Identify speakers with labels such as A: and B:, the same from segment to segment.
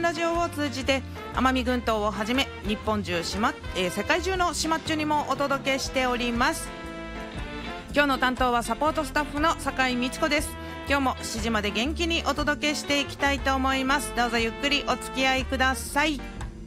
A: ラジオを通じて奄美群島をはじめ日本中世界中の島っちゅにもお届けしております。今日の担当はサポートスタッフの酒井美智子です。今日も7時まで元気にお届けしていきたいと思います。どうぞゆっくりお付き合いください。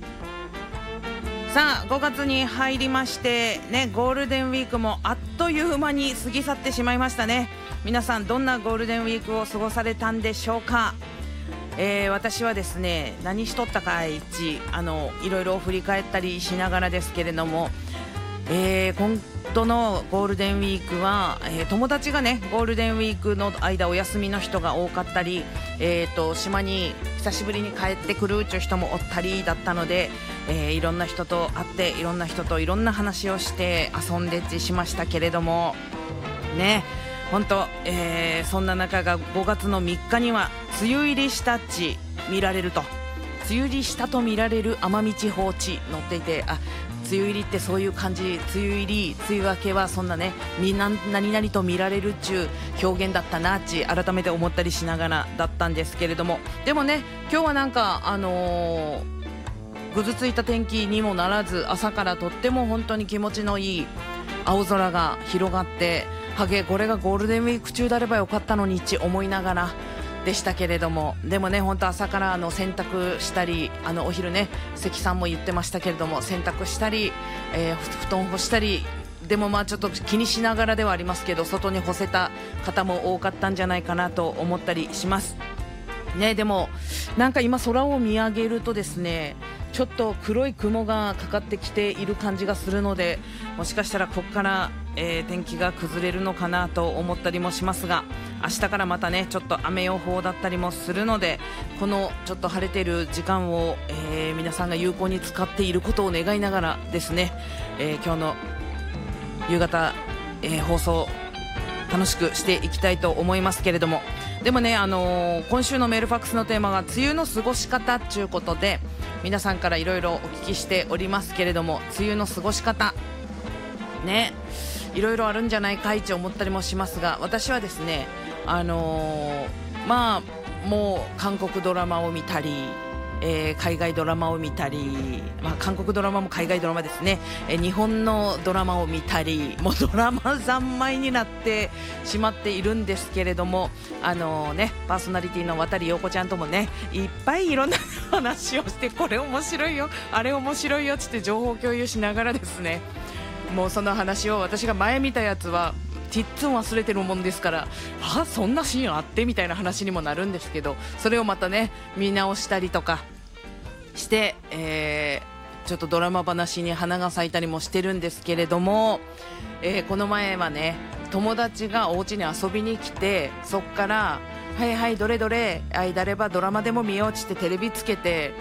A: さあ5月に入りましてね、ゴールデンウィークもあっという間に過ぎ去ってしまいましたね。皆さんどんなゴールデンウィークを過ごされたんでしょうか。私はですね、何しとったかいろいろ振り返ったりしながらですけれども、今度のゴールデンウィークは、友達がねゴールデンウィークの間お休みの人が多かったり、島に久しぶりに帰ってくるという人もおったりだったので、いろんな人と会っていろんな人といろんな話をして遊んでしましたけれどもね、本当、そんな中が5月の3日には梅雨入りした地見られると、梅雨入りしたと見られる奄美地方地載っていて、梅雨入りってそういう感じ、梅雨入り梅雨明けはそんなね何々と見られるっちゅう表現だったなっち改めて思ったりしながらだったんですけれども、でもね今日はなんかぐずついた天気にもならず、朝からとっても本当に気持ちのいい青空が広がって、これがゴールデンウィーク中であればよかったのにって思いながらでしたけれども、でもね本当朝から洗濯したり、お昼ね関さんも言ってましたけれども洗濯したり、布団干したり、でもちょっと気にしながらではありますけど外に干せた方も多かったんじゃないかなと思ったりしますね。でもなんか今空を見上げるとですね、ちょっと黒い雲がかかってきている感じがするので、もしかしたらここから、天気が崩れるのかなと思ったりもしますが、明日からまたねちょっと雨予報だったりもするので、このちょっと晴れている時間を、皆さんが有効に使っていることを願いながらですね、今日の夕方、放送楽しくしていきたいと思いますけれども、でもね、今週のメールファックスのテーマが梅雨の過ごし方ということで、皆さんからいろいろお聞きしておりますけれども、梅雨の過ごし方ね、いろいろあるんじゃないかいと思ったりもしますが、私はですねもう韓国ドラマを見たり、海外ドラマを見たり、韓国ドラマも海外ドラマですね、日本のドラマを見たり、もうドラマ三昧になってしまっているんですけれども、パーソナリティの渡陽子ちゃんともねいっぱいいろんな話をして、これ面白いよあれ面白いよって情報共有しながらですね、もうその話を私が前見たやつはティッツン忘れてるもんですから、そんなシーンあってみたいな話にもなるんですけど、それをまたね見直したりとかして、ちょっとドラマ話に花が咲いたりもしてるんですけれども、この前はね友達がお家に遊びに来て、そっからはいはいどれどれ間あればドラマでも見ようってテレビつけて、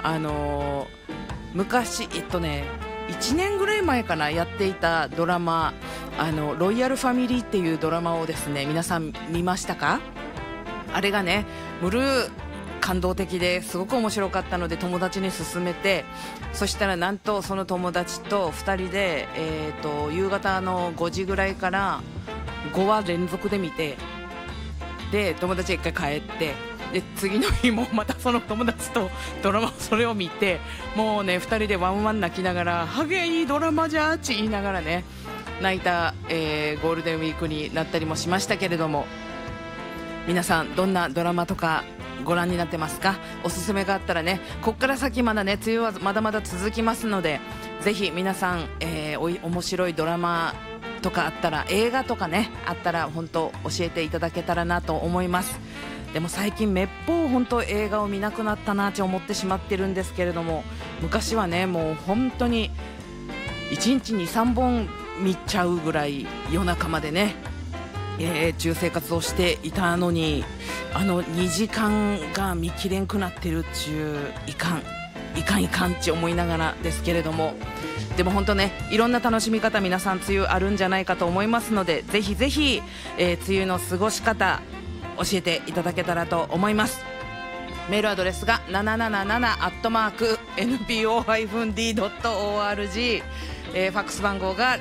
A: 昔1年ぐらい前かなやっていたドラマ、ロイヤルファミリーっていうドラマをですね皆さん見ましたか。あれがね感動的ですごく面白かったので友達に勧めて、そしたらなんとその友達と2人で、夕方の5時ぐらいから5話連続で見て、で友達が1回帰って、で次の日もまたその友達とドラマそれを見て、もうね2人でワンワン泣きながらいいドラマじゃーち言いながらね泣いた、ゴールデンウィークになったりもしましたけれども、皆さんどんなドラマとかご覧になってますか。おすすめがあったらね、こっから先まだね梅雨はまだまだ続きますので、ぜひ皆さん、面白いドラマとかあったら、映画とかねあったら本当教えていただけたらなと思います。でも最近めっぽう本当映画を見なくなったなって思ってしまってるんですけれども、昔はねもう本当に1日 2,3 本見ちゃうぐらい夜中までね、中生活をしていたのに、2時間が見切れんくなってるっちゅういかんって思いながらですけれども、でも本当ねいろんな楽しみ方皆さん梅雨あるんじゃないかと思いますので、ぜひぜひ、梅雨の過ごし方教えていただけたらと思います。メールアドレスが 777@npo-d.org、ファックス番号が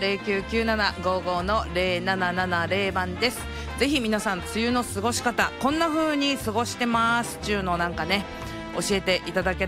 A: 099755-0770 番です。ぜひ皆さん梅雨の過ごし方こんな風に過ごしてますっていうのをなんかね教えていただけ